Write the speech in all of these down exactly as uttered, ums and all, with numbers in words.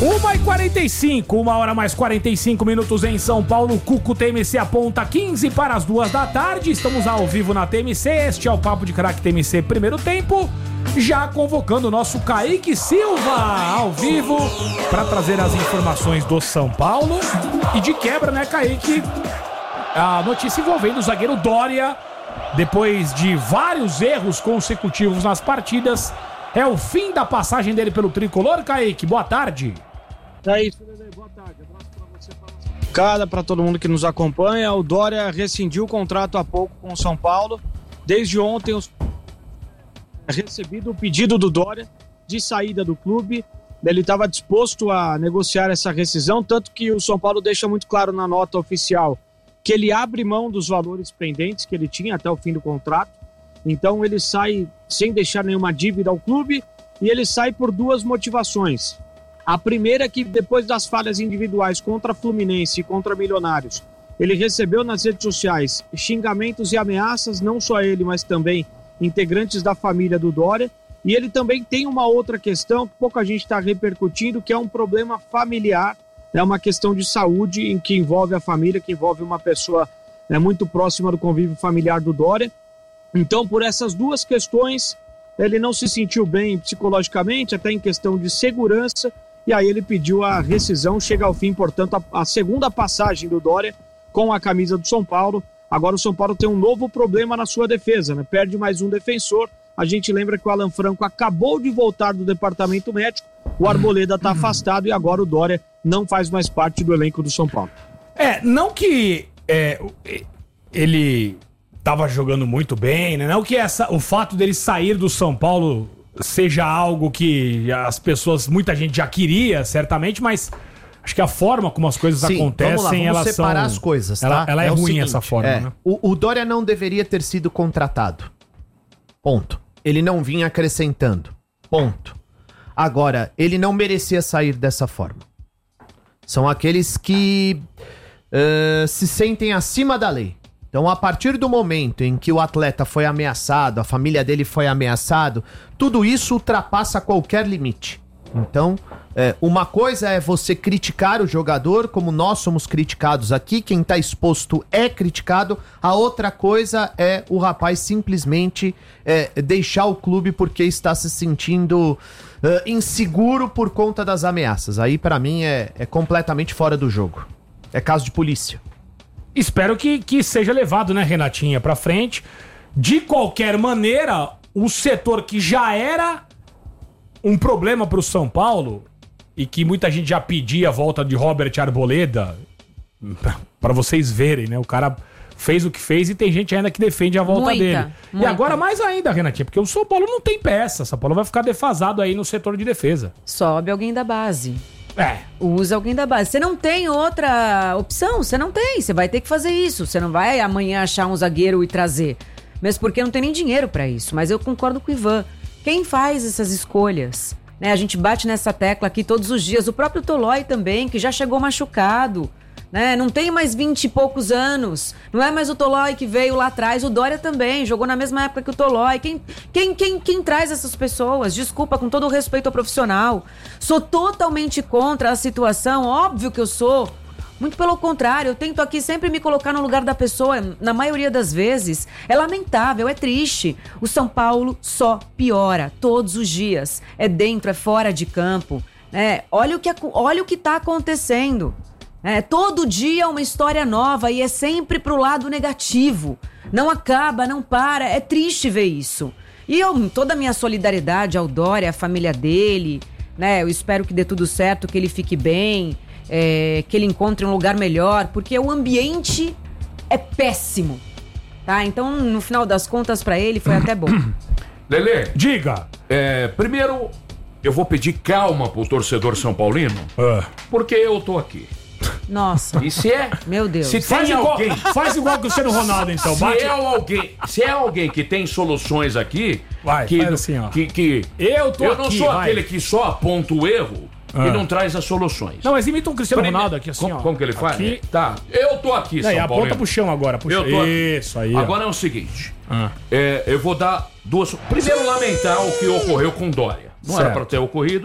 uma e quarenta e cinco, uma hora mais quarenta e cinco minutos em São Paulo. Cuco T M C aponta quinze para as duas da tarde. Estamos ao vivo na T M C. Este é o Papo de Craque T M C primeiro tempo. Já convocando o nosso Kaique Silva ao vivo para trazer as informações do São Paulo. E de quebra, né, Kaique? A notícia envolvendo o zagueiro Dória. Depois de vários erros consecutivos nas partidas, é o fim da passagem dele pelo tricolor, Kaique. Boa tarde. É isso, Lelê. Boa tarde. Abraço pra você, pra nossa bancada, pra todo mundo que nos acompanha. O Dória rescindiu o contrato há pouco com o São Paulo. Desde ontem, os... recebido o pedido do Dória de saída do clube. Ele estava disposto a negociar essa rescisão, tanto que o São Paulo deixa muito claro na nota oficial que ele abre mão dos valores pendentes que ele tinha até o fim do contrato. Então ele sai sem deixar nenhuma dívida ao clube e ele sai por duas motivações. A primeira é que depois das falhas individuais contra Fluminense e contra Milionários, ele recebeu nas redes sociais xingamentos e ameaças, não só ele, mas também integrantes da família do Dória. E ele também tem uma outra questão que pouca gente está repercutindo, que é um problema familiar, é uma questão de saúde em que envolve a família, que envolve uma pessoa né, muito próxima do convívio familiar do Dória. Então, por essas duas questões, ele não se sentiu bem psicologicamente, até em questão de segurança, e aí ele pediu a rescisão. Chega ao fim, portanto, a, a segunda passagem do Dória com a camisa do São Paulo. Agora o São Paulo tem um novo problema na sua defesa, né? Perde mais um defensor. A gente lembra que o Alan Franco acabou de voltar do departamento médico, o Arboleda está afastado e agora o Dória não faz mais parte do elenco do São Paulo. É, não que é, ele tava jogando muito bem, né? Não que essa, o fato dele sair do São Paulo seja algo que as pessoas, muita gente já queria, certamente, mas acho que a forma como as coisas Sim, acontecem, vamos lá, vamos elas separar são... as coisas, tá? Ela, ela é, é ruim seguinte, essa forma, é, né? O, o Dória não deveria ter sido contratado. Ponto. Ele não vinha acrescentando. Ponto. Agora, ele não merecia sair dessa forma. São aqueles que uh, se sentem acima da lei. Então, a partir do momento em que o atleta foi ameaçado, a família dele foi ameaçado, tudo isso ultrapassa qualquer limite. Então, é, uma coisa é você criticar o jogador, como nós somos criticados aqui, quem tá exposto é criticado. A outra coisa é o rapaz simplesmente é, deixar o clube porque está se sentindo é, inseguro por conta das ameaças. Aí, pra mim, é, é completamente fora do jogo. É caso de polícia. Espero que, que seja levado, né, Renatinha, pra frente. De qualquer maneira, o setor que já era um problema pro São Paulo e que muita gente já pedia a volta de Robert Arboleda, pra vocês verem, né? O cara fez o que fez e tem gente ainda que defende a volta muita, dele. Muita. E agora mais ainda, Renatinha, porque o São Paulo não tem peça. O São Paulo vai ficar defasado aí no setor de defesa. Sobe alguém da base. É. Usa alguém da base. Você não tem outra opção, você não tem. Você vai ter que fazer isso. Você não vai amanhã achar um zagueiro e trazer. Mesmo porque não tem nem dinheiro pra isso. Mas eu concordo com o Ivan. Quem faz essas escolhas? Né, a gente bate nessa tecla aqui todos os dias. O próprio Tolói também, que já chegou machucado. Né? Não tem mais vinte e poucos anos. Não é mais o Tolói que veio lá atrás. O Dória também jogou na mesma época que o Tolói. Quem, quem, quem, quem traz essas pessoas? Desculpa, com todo o respeito ao profissional. Sou totalmente contra a situação. Óbvio que eu sou. Muito pelo contrário, eu tento aqui sempre me colocar no lugar da pessoa. Na maioria das vezes, é lamentável, é triste. O São Paulo só piora todos os dias. É dentro, é fora de campo. É, olha o que, olha o que tá acontecendo. É, todo dia é uma história nova e é sempre pro lado negativo. Não acaba, não para. É triste ver isso. E eu, toda a minha solidariedade ao Dória, à família dele, né? Eu espero que dê tudo certo, que ele fique bem. É, que ele encontre um lugar melhor, porque o ambiente é péssimo, tá? Então, no final das contas, pra ele foi até bom. Lelê, diga. É, primeiro, eu vou pedir calma pro torcedor são paulino, uh. porque eu tô aqui. Nossa. E se é... Meu Deus. Se faz, tem igual, alguém... faz igual que o Cristiano Ronaldo, então. Se Bate. é, alguém, se é alguém que tem soluções aqui... Vai, que, faz assim, ó. Que, que, eu tô eu aqui, não sou vai. aquele que só aponta o erro... Ah. E não traz as soluções. Não, mas imita um Cristiano Primeiro, Ronaldo aqui, assim, como, ó. como que ele faz? Aqui. Tá, eu tô aqui, Não, São e Paulo. aponta pro chão agora. Puxa. Eu tô Isso aí. Agora ó. é o seguinte. Ah. É, eu vou dar duas... Primeiro, lamentar o que ocorreu com Dória. Não certo. era pra ter ocorrido,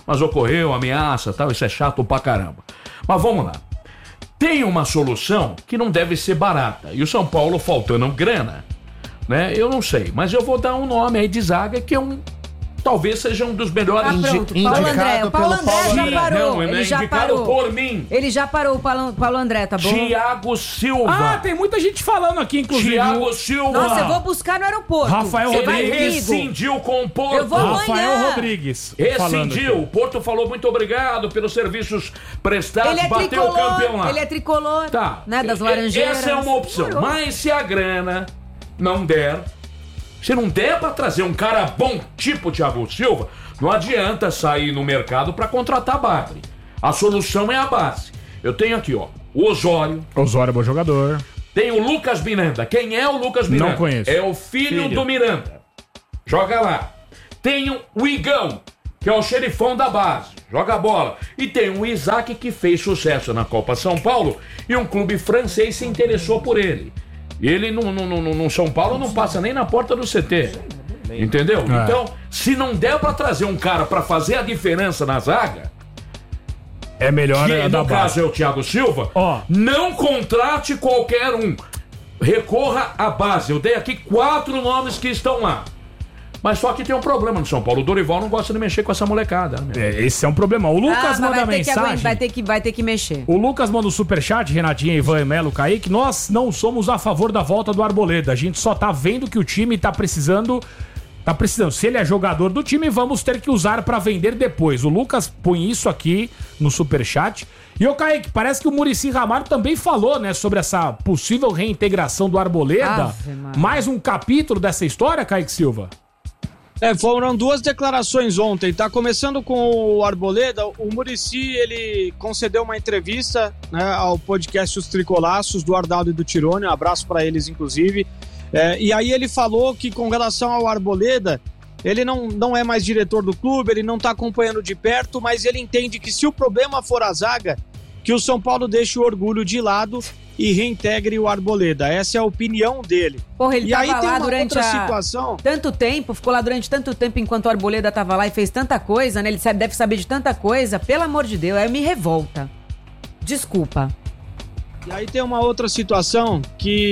mas ocorreu, ameaça, tal, isso é chato pra caramba. Mas vamos lá. Tem uma solução que não deve ser barata. E o São Paulo faltando grana, né? Eu não sei, mas eu vou dar um nome aí de zaga que é um... Talvez seja um dos melhores... Ah, pronto, Indi- Paulo André. indicado O Paulo pelo André Paulo já André. parou. Não, ele, ele é já indicado parou. por mim. Ele já parou, o Paulo, Paulo André, tá bom? Tiago Silva. Ah, tem muita gente falando aqui, inclusive. Tiago Silva. Nossa, eu vou buscar no aeroporto. Rafael Você vai Ele Rodrigues. comigo? rescindiu com o Porto. Eu vou amanhã. Rafael Rodrigues. falando Rescindiu. aqui. O Porto falou muito obrigado pelos serviços prestados. Ele é bateu o campeão tricolor, lá. ele é tricolor, Tá. né, das E- laranjeiras. Essa é uma opção. Demorou. Mas se a grana não der, se não der pra trazer um cara bom, tipo Thiago Silva, não adianta sair no mercado pra contratar bagre. A solução é a base. Eu tenho aqui, ó, o Osório, Osório é bom jogador. tem o Lucas Miranda. Quem é o Lucas Miranda? Não conheço. É o filho, Filho. do Miranda. Joga lá. Tem o Igão, que é o xerifão da base. Joga bola. E tem o Isaac, que fez sucesso na Copa São Paulo e um clube francês se interessou por ele. Ele no, no, no, no São Paulo não passa nem na porta do C T. Entendeu? É. Então, se não der pra trazer um cara pra fazer a diferença na zaga, É melhor que é da no base. caso é o Thiago Silva, Ó. não contrate qualquer um. Recorra à base. Eu dei aqui quatro nomes que estão lá. Mas só que tem um problema no São Paulo. O Dorival não gosta de mexer com essa molecada. Né? É, esse é um problema. O Ah, Lucas mas manda vai ter, que aguentar, mensagem. vai, ter que, vai ter que mexer. O Lucas manda o superchat, Renatinha, Ivan, Melo, Kaique. Nós não somos a favor da volta do Arboleda. A gente só tá vendo que o time tá precisando. Tá precisando. Se ele é jogador do time, vamos ter que usar pra vender depois. O Lucas põe isso aqui no superchat. E o Kaique, parece que o Muricy Ramalho também falou, né, sobre essa possível reintegração do Arboleda. Ave Maria. Mais um capítulo dessa história, Kaique Silva? É, foram duas declarações ontem, tá? Começando com o Arboleda, o Muricy, ele concedeu uma entrevista, né, ao podcast Os Tricolaços, do Ardaldo e do Tirone, um abraço pra eles, inclusive. É, e aí ele falou que com relação ao Arboleda, ele não, não é mais diretor do clube, ele não tá acompanhando de perto, mas ele entende que se o problema for a zaga, que o São Paulo deixe o orgulho de lado e reintegre o Arboleda. Essa é a opinião dele. Porra, ele e aí tava tem lá uma durante outra a... situação... tanto tempo, ficou lá durante tanto tempo enquanto o Arboleda tava lá e fez tanta coisa, né? Ele sabe, deve saber de tanta coisa, pelo amor de Deus, aí me revolta. Desculpa. E aí tem uma outra situação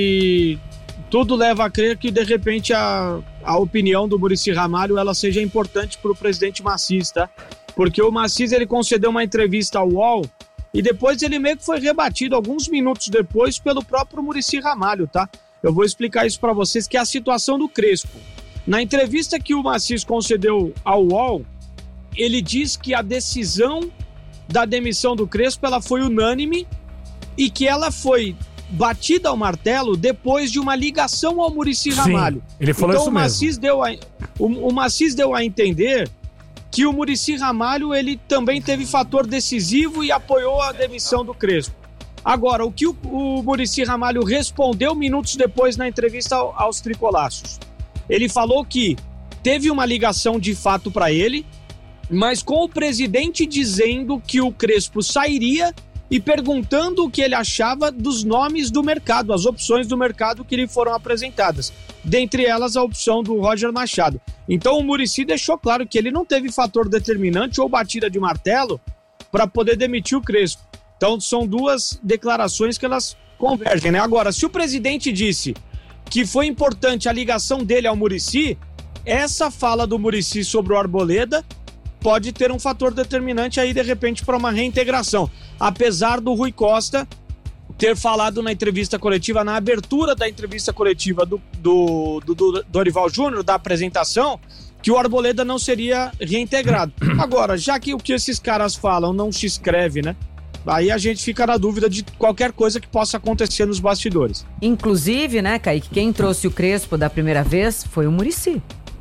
que tudo leva a crer que, de repente, a, a opinião do Muricy Ramalho ela seja importante para o presidente Massis, tá? Porque o Massis, ele concedeu uma entrevista ao U O L e depois ele meio que foi rebatido alguns minutos depois pelo próprio Muricy Ramalho, tá? Eu vou explicar isso para vocês, que é a situação do Crespo. Na entrevista que o Massis concedeu ao U O L, ele diz que a decisão da demissão do Crespo ela foi unânime e que ela foi batida ao martelo depois de uma ligação ao Muricy Ramalho. ele falou então, isso o Massis deu a, o, o Massis deu a entender que o Muricy Ramalho ele também teve fator decisivo e apoiou a demissão do Crespo. Agora, o que o, o Muricy Ramalho respondeu minutos depois na entrevista ao, aos Tricolaços? Ele falou que teve uma ligação de fato para ele, mas com o presidente dizendo que o Crespo sairia e perguntando o que ele achava dos nomes do mercado, as opções do mercado que lhe foram apresentadas. Dentre elas, a opção do Roger Machado. Então o Muricy deixou claro que ele não teve fator determinante ou batida de martelo para poder demitir o Crespo. Então são duas declarações que elas convergem, né? Agora, se o presidente disse que foi importante a ligação dele ao Muricy, essa fala do Muricy sobre o Arboleda pode ter um fator determinante aí, de repente, para uma reintegração. Apesar do Rui Costa ter falado na entrevista coletiva, na abertura da entrevista coletiva do, do, do, do Dorival Júnior, da apresentação, que o Arboleda não seria reintegrado. Agora, já que o que esses caras falam não se escreve, né? Aí a gente fica na dúvida de qualquer coisa que possa acontecer nos bastidores. Inclusive, né, Kaique, quem trouxe o Crespo da primeira vez foi o Muricy.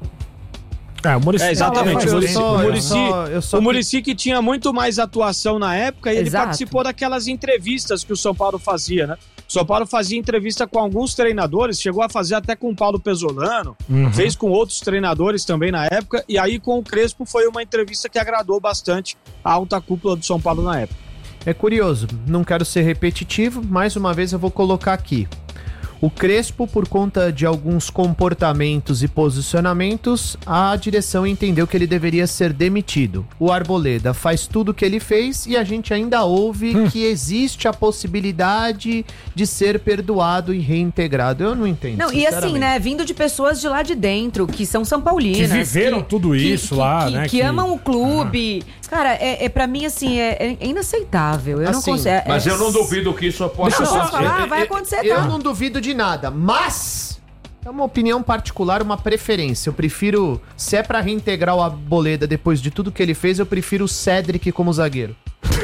É, o Muricy. É, exatamente. Não, o mas Muricy, eu- o Muricy, eu só- eu só- o Muricy que tinha muito mais atuação na época, ele Exato. participou daquelas entrevistas que o São Paulo fazia, né? O São Paulo fazia entrevista com alguns treinadores, chegou a fazer até com o Paulo Pesolano, Uhum. fez com outros treinadores também na época, e aí com o Crespo foi uma entrevista que agradou bastante a alta cúpula do São Paulo na época. É curioso, não quero ser repetitivo, mais uma vez eu vou colocar aqui. O Crespo, por conta de alguns comportamentos e posicionamentos, a direção entendeu que ele deveria ser demitido. O Arboleda faz tudo o que ele fez e a gente ainda ouve hum. que existe a possibilidade de ser perdoado e reintegrado. Eu não entendo. Não, e assim, né, vindo de pessoas de lá de dentro, que são são paulinas. Que viveram que, tudo isso que, lá, que, né? Que, que amam o clube. Ah. Cara, é, é pra mim, assim, é, é inaceitável. Eu assim, não consigo. É, mas é... eu não duvido que isso possa acontecer. Deixa eu falar, é, vai é, acontecer, Eu tá? não duvido de nada, mas é uma opinião particular, uma preferência. Eu prefiro, se é pra reintegrar o Arboleda depois de tudo que ele fez, eu prefiro o Cédric como zagueiro.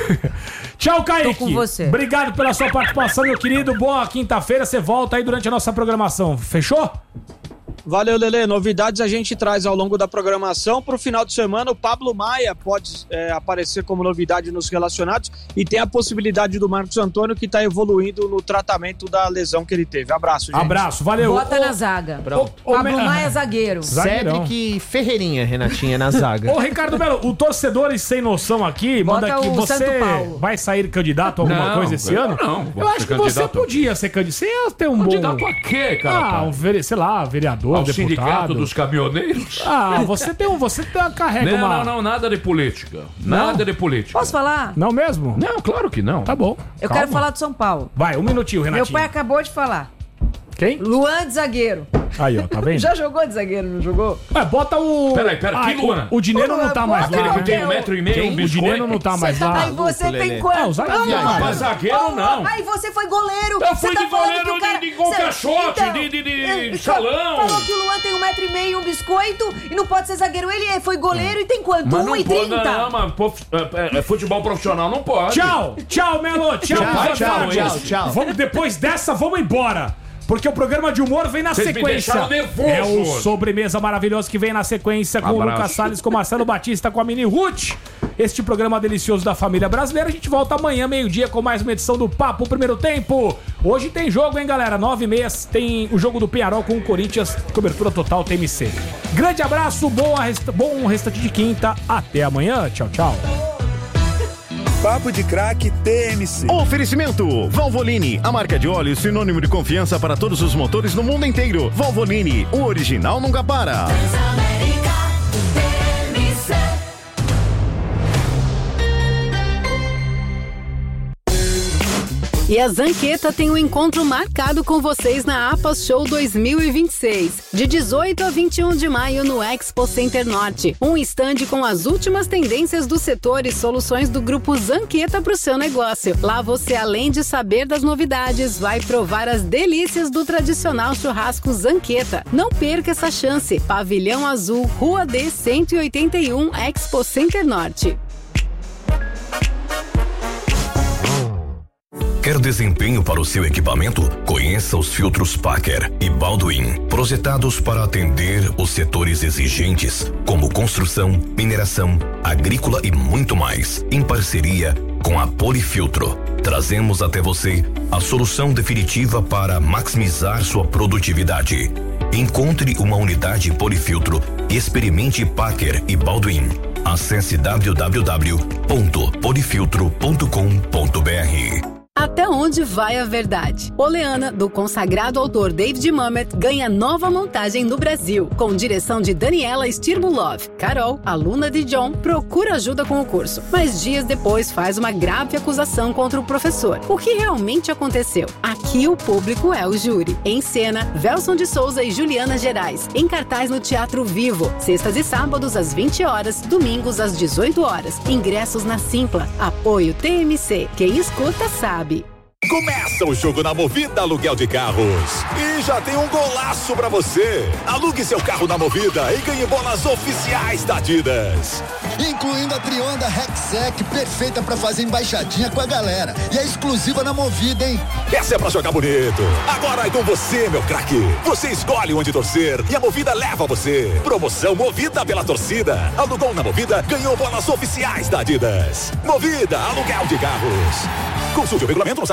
Tchau, Kaique. Tô com você. Obrigado pela sua participação, meu querido. Boa quinta-feira. Você volta aí durante a nossa programação. Fechou? Valeu, Lelê. Novidades a gente traz ao longo da programação. Para o final de semana, o Pablo Maia pode é, aparecer como novidade nos relacionados e tem a possibilidade do Marcos Antônio, que está evoluindo no tratamento da lesão que ele teve. Abraço, gente. Abraço, valeu. Bota ô, na zaga. Ô, ô, Pablo me... Maia, zagueiro. Zagueirão. Cédric Ferreirinha, Renatinha, na zaga. Ô, Ricardo Melo, o torcedores sem noção aqui, Bota manda aqui, o você Santo Paulo. vai sair candidato a alguma Não, coisa esse eu ano? não, vou Eu ser acho que candidato. você podia ser candidato. Você ia ter um Candidato bom... a quê, cara? Ah, um, vere... sei lá, vereador, Ao deputado. sindicato dos caminhoneiros? Ah, você tem um, você tem, carrega Não, uma... não, não, nada de política. Nada Não? de política. Posso falar? Não mesmo? Não, claro que não. Tá bom. Eu calma. quero falar do São Paulo. Vai, um minutinho, Renatinho. Meu pai acabou de falar. Quem? Luan de zagueiro. Aí, ó, tá vendo? Já jogou de zagueiro, não jogou? Ué, bota o... Peraí, peraí, que Luan? O, o dinheiro não tá mais Aquele lá, que tem né? um metro e meio, Quem? um O biscoito. dinheiro não tá mais lá. Aí você Lelê. tem quanto? Ah, o zagueiro. Vamos, Mas zagueiro não. Aí você foi goleiro. Eu Você fui tá de falando goleiro que o cara... de- de gol Você- caixote, de- de- de ele salão. Falou que o Luan tem um metro e meio, um biscoito e não pode ser zagueiro. Ele foi goleiro e tem quanto? Mas Um não e pode, trinta. não, mas prof- é, é, futebol profissional não pode. Tchau, tchau, Melo. Tchau, Tchau, boa tchau, tarde. tchau, tchau. Vamos, depois dessa, vamos embora. Porque o programa de humor vem na Vocês me sequência. deixaram nervoso É o hoje. Sobremesa Maravilhoso que vem na sequência com o Abraço. Lucas Salles, com o Marcelo Batista, com a Mini Ruth. Este programa delicioso da família brasileira. A gente volta amanhã, meio-dia, com mais uma edição do Papo Primeiro Tempo. Hoje tem jogo, hein, galera? Nove e meia tem o jogo do Penharol com o Corinthians. Cobertura total T M C. Grande abraço, boa resta- bom restante de quinta. Até amanhã. Tchau, tchau. Papo de Craque T M C. Oferecimento Valvoline, a marca de óleo sinônimo de confiança para todos os motores no mundo inteiro. Valvoline, o original nunca para. E a Zanqueta tem um encontro marcado com vocês na APAS Show dois mil e vinte e seis, de dezoito a vinte e um de maio no Expo Center Norte. Um estande com as últimas tendências do setor e soluções do grupo Zanqueta para o seu negócio. Lá você, além de saber das novidades, vai provar as delícias do tradicional churrasco Zanqueta. Não perca essa chance. Pavilhão Azul, Rua D cento e oitenta e um, Expo Center Norte. Quer desempenho para o seu equipamento? Conheça os filtros Packer e Baldwin, projetados para atender os setores exigentes, como construção, mineração, agrícola e muito mais. Em parceria com a Polifiltro, trazemos até você a solução definitiva para maximizar sua produtividade. Encontre uma unidade Polifiltro e experimente Packer e Baldwin. Acesse w w w ponto polifiltro ponto com ponto b r. Até onde vai a verdade? Oleana, do consagrado autor David Mamet, ganha nova montagem no Brasil, com direção de Daniela Stirbulov. Carol, aluna de John, procura ajuda com o curso, mas dias depois faz uma grave acusação contra o professor. O que realmente aconteceu? Aqui o público é o júri. Em cena, Velson de Souza e Juliana Gerais. Em cartaz no Teatro Vivo, sextas e sábados às vinte horas, domingos às dezoito horas. Ingressos na Simpla. Apoio T M C. Quem escuta sabe. Começa o jogo na Movida Aluguel de Carros. E já tem um golaço pra você. Alugue seu carro na Movida e ganhe bolas oficiais da Adidas. Incluindo a Trionda Rexec, perfeita pra fazer embaixadinha com a galera. E é exclusiva na Movida, hein? Essa é pra jogar bonito. Agora é com você, meu craque. Você escolhe onde torcer e a Movida leva você. Promoção Movida pela torcida. Alugou na Movida, ganhou bolas oficiais da Adidas. Movida Aluguel de Carros. Consulte o regulamento no site.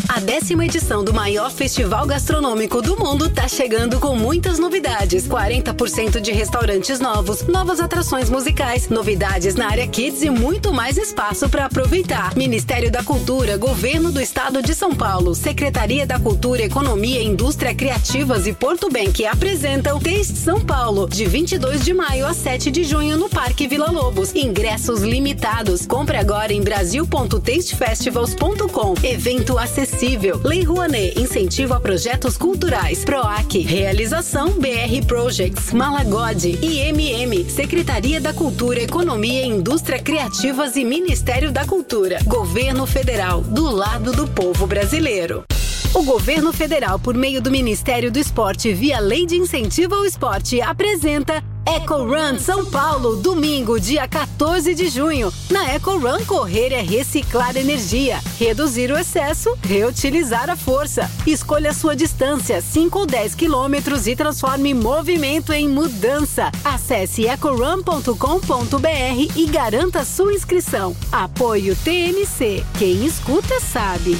A décima edição do maior festival gastronômico do mundo tá chegando com muitas novidades. quarenta por cento de restaurantes novos, novas atrações musicais, novidades na área Kids e muito mais espaço para aproveitar. Ministério da Cultura, Governo do Estado de São Paulo, Secretaria da Cultura, Economia, Indústria Criativas e Porto Bank apresentam Taste São Paulo, de vinte e dois de maio a sete de junho no Parque Vila Lobos. Ingressos limitados. Compre agora em brasil ponto taste festivals ponto com. Evento acessível. Lei Rouanet, incentivo a projetos culturais. PROAC, realização B R Projects, Malagode, I M M, Secretaria da Cultura, Economia, Indústria Criativas e Ministério da Cultura. Governo Federal, do lado do povo brasileiro. O Governo Federal, por meio do Ministério do Esporte, via Lei de Incentivo ao Esporte, apresenta Eco Run São Paulo, domingo, dia quatorze de junho. Na Eco Run, correr é reciclar energia, reduzir o excesso, reutilizar a força. Escolha a sua distância, cinco ou dez quilômetros, e transforme movimento em mudança. Acesse eco run ponto com ponto b r e garanta sua inscrição. Apoio T M C. Quem escuta sabe.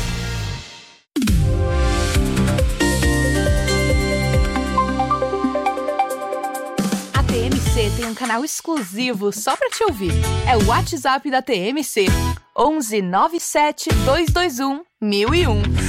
A T M C tem um canal exclusivo só pra te ouvir. É o WhatsApp da T M C. onze nove sete dois dois um mil e um.